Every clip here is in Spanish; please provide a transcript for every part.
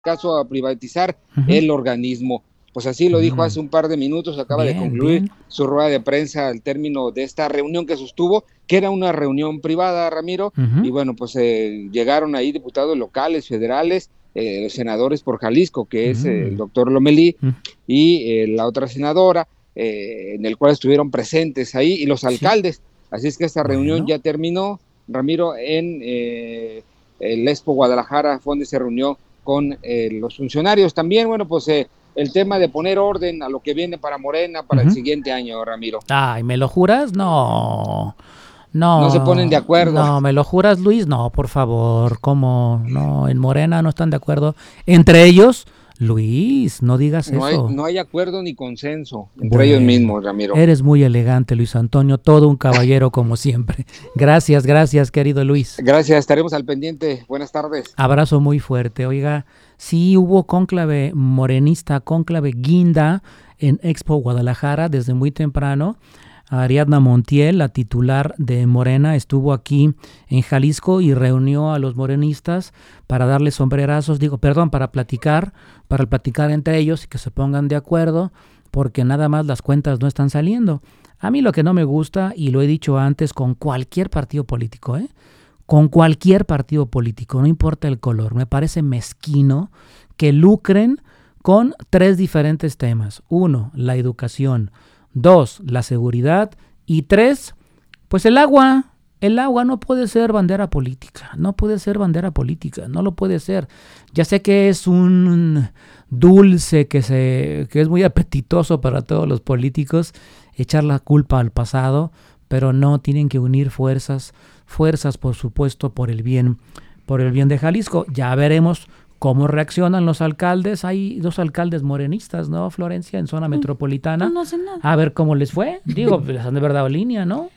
caso a privatizar el organismo. Pues así lo dijo hace un par de minutos, acaba de concluir su rueda de prensa al término de esta reunión que sostuvo, que era una reunión privada, Ramiro, y bueno, pues llegaron ahí diputados locales, federales, senadores por Jalisco, que es el doctor Lomelí, y la otra senadora, en el cual estuvieron presentes ahí, y los alcaldes. Así es que esta reunión ya terminó, Ramiro, en el Expo Guadalajara, fue donde se reunió con los funcionarios. También, bueno, pues el tema de poner orden a lo que viene para Morena para el siguiente año, Ramiro. Ay, ¿me lo juras? No. No se ponen de acuerdo. No, ¿me lo juras, Luis? No, por favor, ¿cómo? No, en Morena no están de acuerdo. Entre ellos, Luis, no digas eso. No hay acuerdo ni consenso entre ellos mismos, Ramiro. Eres muy elegante, Luis Antonio, todo un caballero como siempre. Gracias, querido Luis. Gracias, estaremos al pendiente. Buenas tardes. Abrazo muy fuerte. Oiga, sí hubo cónclave morenista, cónclave guinda en Expo Guadalajara desde muy temprano. Ariadna Montiel, la titular de Morena, estuvo aquí en Jalisco y reunió a los morenistas para darles sombrerazos, para platicar entre ellos y que se pongan de acuerdo, porque nada más las cuentas no están saliendo. A mí lo que no me gusta, y lo he dicho antes, con cualquier partido político, no importa el color, me parece mezquino que lucren con 3 diferentes temas. 1, la educación. 2, la seguridad. Y 3, pues el agua. El agua no puede ser bandera política. No lo puede ser. Ya sé que es un dulce que es muy apetitoso para todos los políticos echar la culpa al pasado, pero no, tienen que unir fuerzas, por supuesto, por el bien de Jalisco. Ya veremos cómo reaccionan los alcaldes. Hay 2 alcaldes morenistas, ¿no, Florencia? En zona metropolitana. No sé nada. A ver cómo les fue. Les han de haber dado línea, ¿no?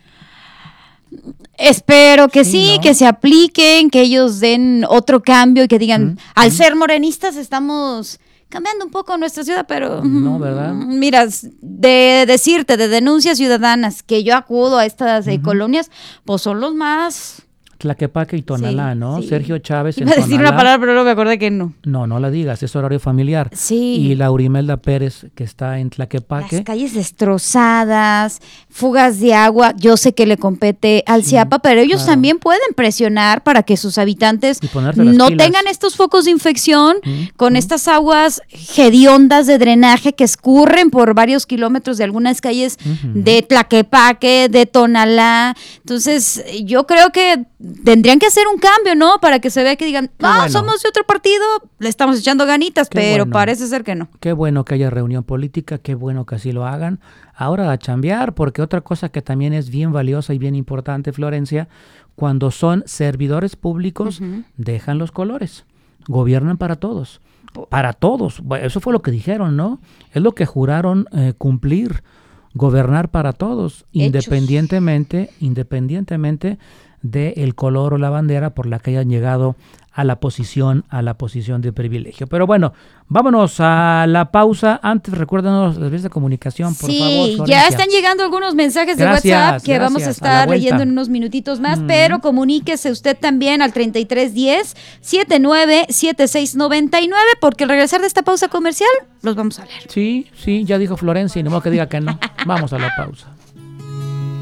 Espero que sí, ¿no? Que se apliquen, que ellos den otro cambio y que digan, al ser morenistas estamos cambiando un poco nuestra ciudad, pero no, ¿verdad? Mira, de denuncias ciudadanas que yo acudo a estas colonias, pues son los más... Tlaquepaque y Tonalá, sí, ¿no? Sí. Sergio Chávez Iba a decir una palabra, pero luego me acordé que no. No la digas, es horario familiar. Sí. Y Laurimelda Pérez, que está en Tlaquepaque. Las calles destrozadas, fugas de agua, yo sé que le compete al CIAPA, pero ellos también pueden presionar para que sus habitantes no tengan estos focos de infección con estas aguas hediondas de drenaje que escurren por varios kilómetros de algunas calles de Tlaquepaque, de Tonalá. Entonces, yo creo que tendrían que hacer un cambio, ¿no? Para que se vea que digan, somos de otro partido, le estamos echando ganitas, pero parece ser que no. Qué bueno que haya reunión política, qué bueno que así lo hagan. Ahora a chambear, porque otra cosa que también es bien valiosa y bien importante, Florencia, cuando son servidores públicos, dejan los colores, gobiernan para todos. Eso fue lo que dijeron, ¿no? Es lo que juraron cumplir, gobernar para todos, independientemente del color o la bandera por la que hayan llegado a la posición de privilegio. Pero bueno, vámonos a la pausa. Antes, recuérdanos las vías de comunicación, por favor, Florencia. Ya están llegando algunos mensajes de WhatsApp que vamos a estar leyendo en unos minutitos más, pero comuníquese usted también al 3310-797699, porque al regresar de esta pausa comercial los vamos a leer. Sí, ya dijo Florencia, y no modo que diga que no. Vamos a la pausa.